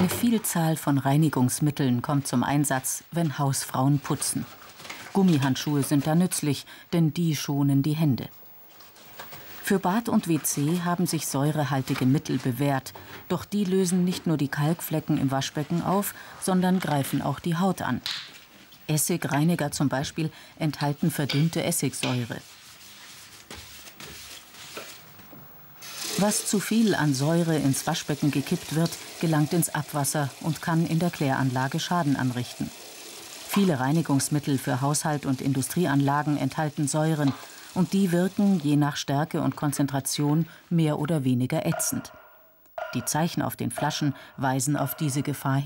Eine Vielzahl von Reinigungsmitteln kommt zum Einsatz, wenn Hausfrauen putzen. Gummihandschuhe sind da nützlich, denn die schonen die Hände. Für Bad und WC haben sich säurehaltige Mittel bewährt. Doch die lösen nicht nur die Kalkflecken im Waschbecken auf, sondern greifen auch die Haut an. Essigreiniger zum Beispiel enthalten verdünnte Essigsäure. Was zu viel an Säure ins Waschbecken gekippt wird, gelangt ins Abwasser und kann in der Kläranlage Schaden anrichten. Viele Reinigungsmittel für Haushalt und Industrieanlagen enthalten Säuren und die wirken je nach Stärke und Konzentration mehr oder weniger ätzend. Die Zeichen auf den Flaschen weisen auf diese Gefahr